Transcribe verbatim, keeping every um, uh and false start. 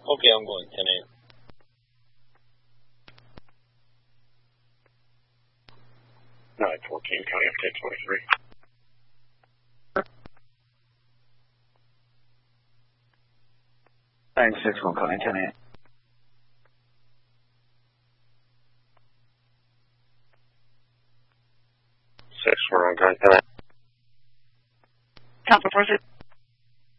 Okay, I'm going. ten a.m. nine fourteen, County update twenty-three. nine six one, County ten a.m. six, we're on County ten a.m. Council four six.